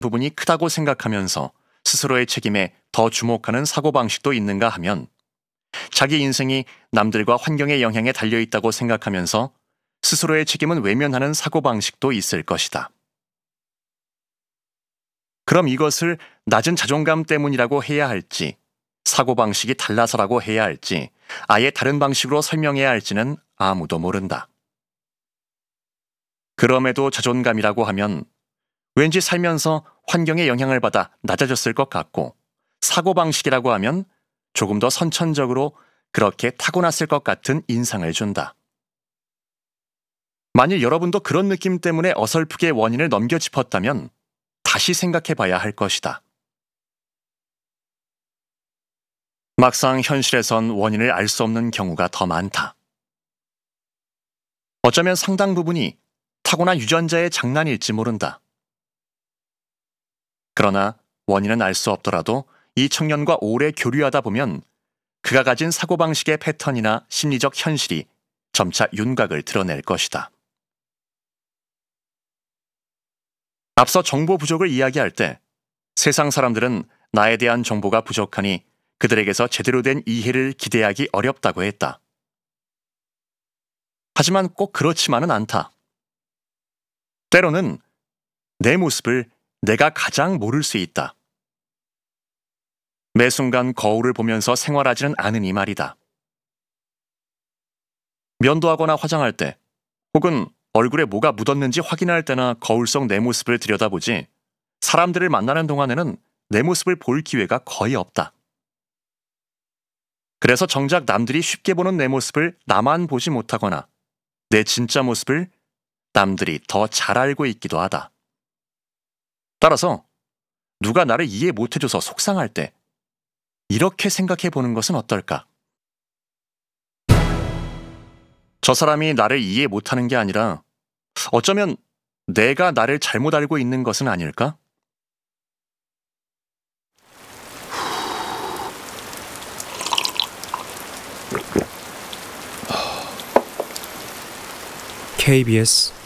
부분이 크다고 생각하면서 스스로의 책임에 더 주목하는 사고방식도 있는가 하면 자기 인생이 남들과 환경의 영향에 달려있다고 생각하면서 스스로의 책임은 외면하는 사고방식도 있을 것이다. 그럼 이것을 낮은 자존감 때문이라고 해야 할지, 사고방식이 달라서라고 해야 할지, 아예 다른 방식으로 설명해야 할지는 아무도 모른다. 그럼에도 자존감이라고 하면 왠지 살면서 환경의 영향을 받아 낮아졌을 것 같고, 사고방식이라고 하면 조금 더 선천적으로 그렇게 타고났을 것 같은 인상을 준다. 만일 여러분도 그런 느낌 때문에 어설프게 원인을 넘겨짚었다면 다시 생각해 봐야 할 것이다. 막상 현실에선 원인을 알 수 없는 경우가 더 많다. 어쩌면 상당 부분이 타고난 유전자의 장난일지 모른다. 그러나 원인은 알 수 없더라도 이 청년과 오래 교류하다 보면 그가 가진 사고방식의 패턴이나 심리적 현실이 점차 윤곽을 드러낼 것이다. 앞서 정보 부족을 이야기할 때 세상 사람들은 나에 대한 정보가 부족하니 그들에게서 제대로 된 이해를 기대하기 어렵다고 했다. 하지만 꼭 그렇지만은 않다. 때로는 내 모습을 내가 가장 모를 수 있다. 매 순간 거울을 보면서 생활하지는 않으니 말이다. 면도하거나 화장할 때, 혹은 얼굴에 뭐가 묻었는지 확인할 때나 거울 속 내 모습을 들여다보지, 사람들을 만나는 동안에는 내 모습을 볼 기회가 거의 없다. 그래서 정작 남들이 쉽게 보는 내 모습을 나만 보지 못하거나 내 진짜 모습을 남들이 더 잘 알고 있기도 하다. 따라서 누가 나를 이해 못해줘서 속상할 때 이렇게 생각해 보는 것은 어떨까? 저 사람이 나를 이해 못하는 게 아니라 어쩌면 내가 나를 잘못 알고 있는 것은 아닐까? KBS